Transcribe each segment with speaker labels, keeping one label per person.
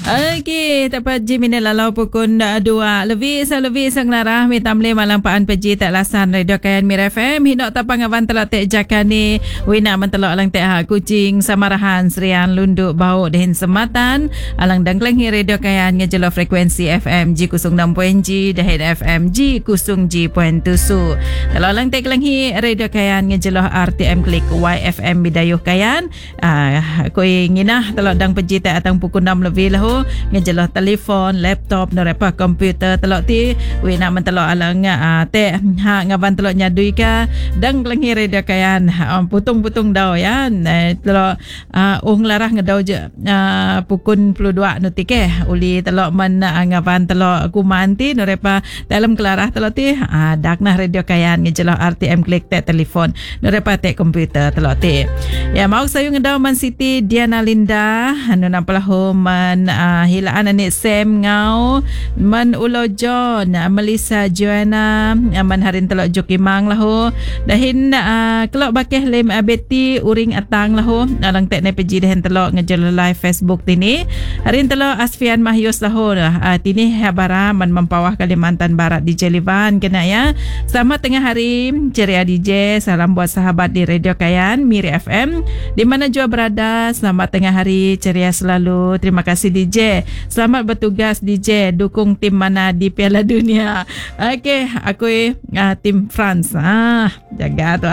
Speaker 1: Okey, dapat Jimina lalau pukul 2 lebih sang larah mi tamle malang paan peji tak lasan radio kayan Mir FM hinok tapang awan telok tek jakani wina mentelok alang tek hak kucing samarahan serian lunduk bau dehin sematan alang dangkleng radio kayan ngejelo frekuensi FM G 06.G dehin FM G 0G.7 telok alang tek kelenghi radio kayan ngejelo RTM klik YFM bidayuh kayan koi nginah telok dang peji tak atang pukul 6 lebih lahu ngejelah telefon, laptop, nerepa komputer telok ti wina mentelok alang te ha ngaban telok nyadui ka dang kelengi radio kayan putung-putung dau ya telok larah ngedau je pukul 22 nutik uli telok man ngaban telok kumanti nerepa dalam kelarah telok ti daknah radio kayan ngejelah RTM klik te telefon nerepa te komputer telok ti ya mau sayu ngedau Man City Diana Linda anu nampalahu man hilaan anik Sam Ngau man Ulo John Melissa Joanna man harin telok Jokimang lahu dahin kelok bakeh lem Betty uring atang lahu alang tek ne peji dahin telok ngejel live Facebook tini harin telok Asfian Mahyus lahu tini habara man mempawah Kalimantan Barat DJ Livan kena ya selamat tengah hari ceria DJ salam buat sahabat di Radio Kayan Miri FM di mana jua berada selamat tengah hari ceria selalu terima kasih DJ. Selamat bertugas DJ. Dukung tim mana di Piala Dunia? Okey, aku tim France. Jaga tu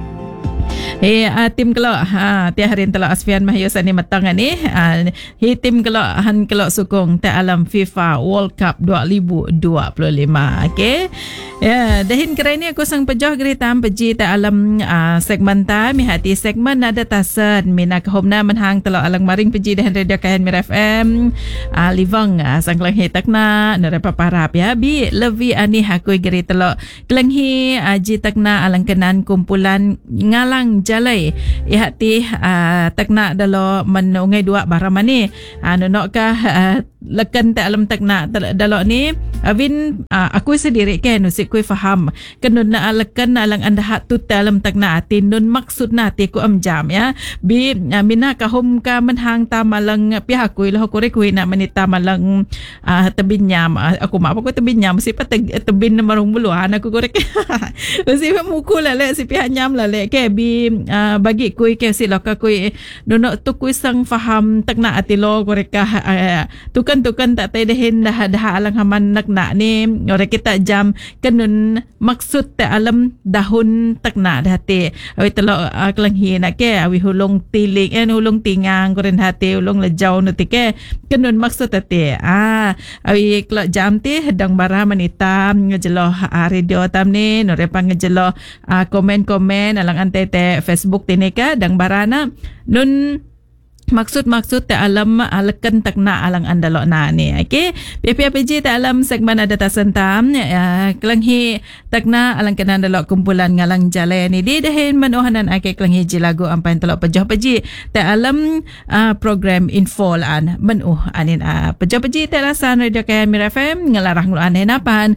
Speaker 1: tim kelok tiap hari telok Asfian Mahyus ni matang ni tim kelok han kelok sukung te alam FIFA World Cup 2025. Okey. Ya, dahin keren ni aku sang pejoh geritam peji te alam segmen ta mi hati segmen ada tasen mina kahomna menhang telok alang maring peji dahin radio kayan Mir FM livang sang kelenghi takna nerepa parap ya bi levi ani hakui geri telok kelenghi ji takna alang kenan kumpulan ngalang jalai ihati takna dalo menungai dua baramani nonok ka lekan te alam takna dalo ni awin aku sendiri kan usik ku faham kenun na lekan alang anda hak tu te alam takna atin nun maksud na ti ku amjam ya bi mina kahum ka menhang tamalang pihak ku lah korek ku na menita malang tebinyam aku mak aku tebinyam si tebin marung buluan aku korek si mukul le si pihak nyam le ke bi bagi ku ke si lokak ku nonok tu ku sang faham takna atilo korek tukan tak tay dehin dah alang haman nakna ni orang kita jam kenun maksud te alam dahun takna dahati awi telok kelenghi nak ke awi hulung tiling hulung tingang koren hati hulung lejau nuti ke kenun maksud te awi kelok jam ti hedang bara manita ngejeloh radio tam ni norepa ngejeloh komen-komen alang ante te Facebook tini ka dang barana nun maksud te alam lekan takna alang andalok na ni okey PPJ te alam segmen ada tasentam kelenghi takna alang kenan dalok kumpulan ngalang jalai ni di dahin manohanan ake kelenghi ji lagu ampan telok pejoh peji te alam program info lan menuh anin pejoh peji te lasan radio kayan Mir FM ngelarah nguluan henapan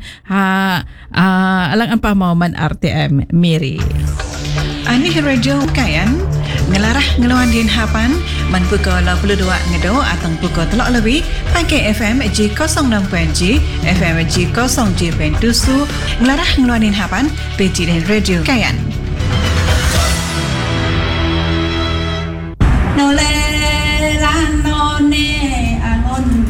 Speaker 1: alang ampah mau man RTM Miri
Speaker 2: ani radio kayan ngelarah ngeluan din hapan man pukul 82 ngedo atang pukul telok lebih pakai FM G 06.G FM G 0G.7 ngelarah ngeluan din hapan peji din radio kayan
Speaker 3: nole lan none angon